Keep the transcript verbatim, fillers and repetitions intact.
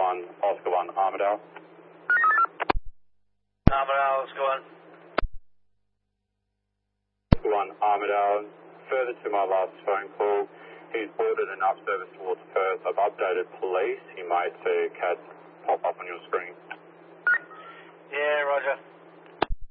one, Oscar one, Armidale. Armidale, Oscar one. Oscar one, Armidale. Further to my last phone call, he's boarded an up service towards Perth. I've updated police. You might see a C A D pop up on your screen. Yeah, roger.